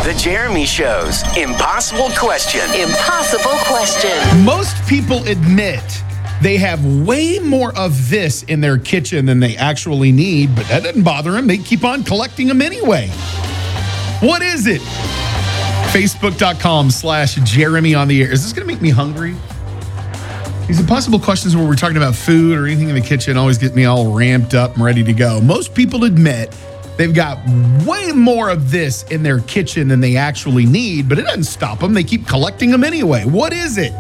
The Jeremy Show's Impossible Question. Impossible question. Most people admit they have way more of this in their kitchen than they actually need, but that doesn't bother them. They keep on collecting them anyway. What is it? Facebook.com/Jeremy on the air. Is this going to make me hungry? These impossible questions where we're talking about food or anything in the kitchen always get me all ramped up and ready to go. Most people admit they've got way more of this in their kitchen than they actually need, but it doesn't stop them. They keep collecting them anyway. What is it?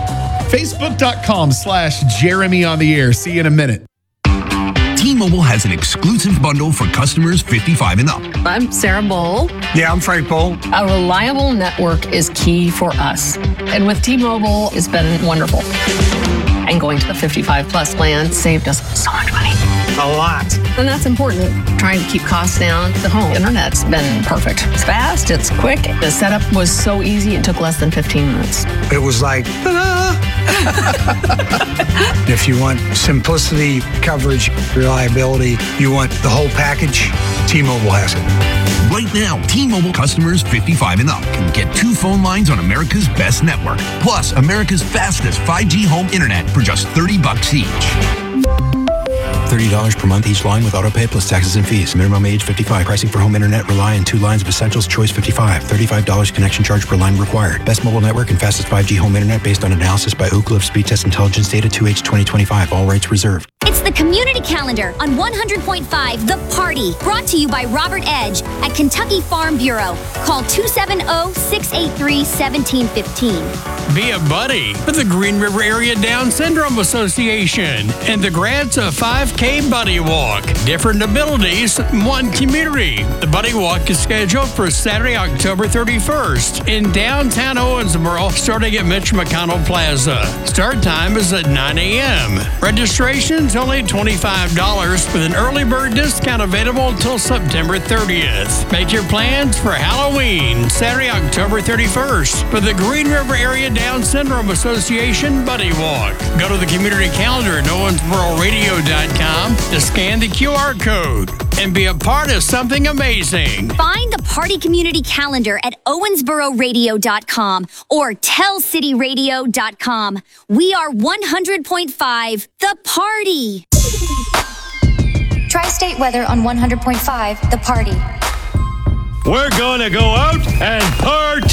Facebook.com/Jeremy on the air. See you in a minute. T-Mobile has an exclusive bundle for customers 55 and up. I'm Sarah Bowl. Yeah, I'm Frank Bowl. A reliable network is key for us. And with T-Mobile, it's been wonderful. And going to the 55 plus plan saved us so much money. A lot. And that's important. Trying to keep costs down. The home internet's been perfect. It's fast, it's quick. The setup was so easy, it took less than 15 minutes. It was like, ta-da! If you want simplicity, coverage, reliability, you want the whole package, T-Mobile has it. Right now, T-Mobile customers 55 and up can get 2 phone lines on America's best network, plus America's fastest 5G home internet for just $30 each. $30 per month each line with autopay plus taxes and fees. Minimum age 55. Pricing for home internet rely on 2 lines of Essentials Choice 55. $35 connection charge per line required. Best mobile network and fastest 5G home internet based on analysis by Ookla of Speed Test Intelligence Data 2H 2025. All rights reserved. It's the Community Calendar on 100.5 The Party, brought to you by Robert Edge at Kentucky Farm Bureau. Call 270-683-1715. Be a buddy with the Green River Area Down Syndrome Association and the grants of 5K Buddy Walk. Different abilities, one community. The Buddy Walk is scheduled for Saturday, October 31st in downtown Owensboro, starting at Mitch McConnell Plaza. Start time is at 9 a.m. Registration's only $25 with an early bird discount available until September 30th. Make your plans for Halloween, Saturday, October 31st for the Green River Area Down Syndrome Association Buddy Walk. Go to the community calendar at owensbororadio.com to scan the QR code and be a part of something amazing. Find the Party Community Calendar at owensbororadio.com or tellcityradio.com. We are 100.5 The Party. Tri-State weather on 100.5 The Party. We're gonna go out and party!